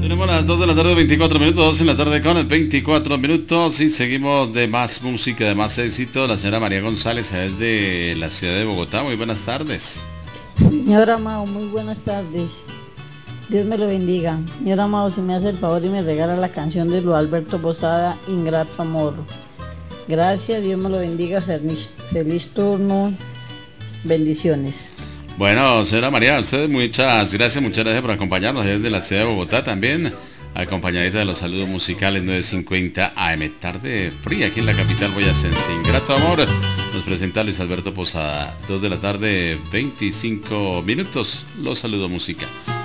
Tenemos las 2 de la tarde, 24 minutos, 2 en la tarde con 24 minutos y seguimos de más música, de más éxito. La señora María González desde la ciudad de Bogotá. Muy buenas tardes. Señor Amado, muy buenas tardes. Dios me lo bendiga. Señor Amado, si me hace el favor y me regala la canción de Luis Alberto Posada, Ingrato Amor. Gracias, Dios me lo bendiga. Feliz turno. Bendiciones. Bueno, señora María, a usted muchas gracias por acompañarnos desde la ciudad de Bogotá también, acompañadita de los saludos musicales 950 AM, tarde fría aquí en la capital boyacense. Ingrato Amor nos presenta Luis Alberto Posada, 2 de la tarde, 25 minutos, los saludos musicales.